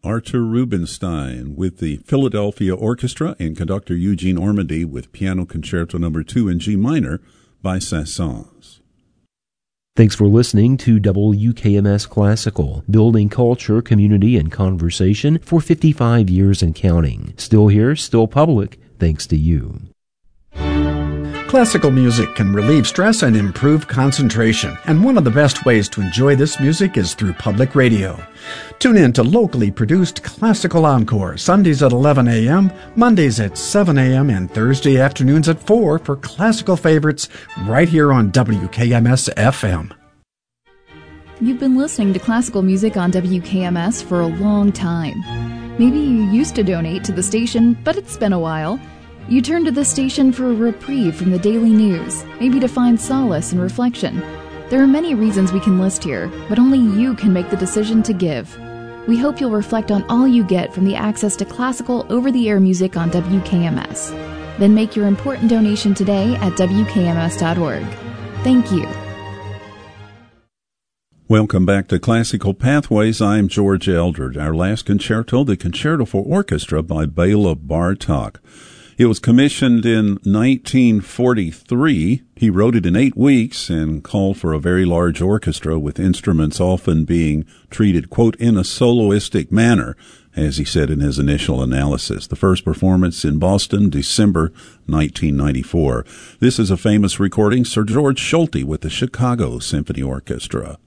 Artur Rubinstein with the Philadelphia Orchestra and conductor Eugene Ormandy with Piano Concerto No. 2 in G minor by Saint-Saëns. Thanks for listening to WKMS Classical, building culture, community, and conversation for 55 years and counting. Still here, still public, thanks to you. Classical music can relieve stress and improve concentration, and one of the best ways to enjoy this music is through public radio. Tune in to locally produced Classical Encore, Sundays at 11 a.m., Mondays at 7 a.m., and Thursday afternoons at 4 for classical favorites right here on WKMS-FM. You've been listening to classical music on WKMS for a long time. Maybe you used to donate to the station, but it's been a while. You turn to this station for a reprieve from the daily news, maybe to find solace and reflection. There are many reasons we can list here, but only you can make the decision to give. We hope you'll reflect on all you get from the access to classical over-the-air music on WKMS. Then make your important donation today at WKMS.org. Thank you. Welcome back to Classical Pathways. I'm George Eldred. Our last concerto, the Concerto for Orchestra by Bela Bartok. It was commissioned in 1943. He wrote it in 8 weeks and called for a very large orchestra with instruments often being treated, quote, in a soloistic manner, as he said in his initial analysis. The first performance in Boston, December 1994. This is a famous recording, Sir George Solti with the Chicago Symphony Orchestra.